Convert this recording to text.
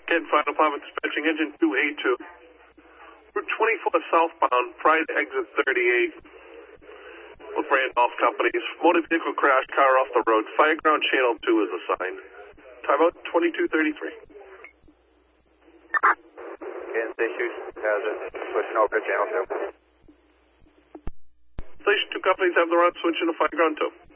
Again, final pilot dispatching engine 282. Route 24 southbound, prior to exit 38. With Randolph Companies. Motor vehicle crash, car off the road. Fireground channel 2 is assigned. Timeout 2233. Kansas issues, hazard, switching over to channel 2. Station 2 companies have the route switching to Fireground 2.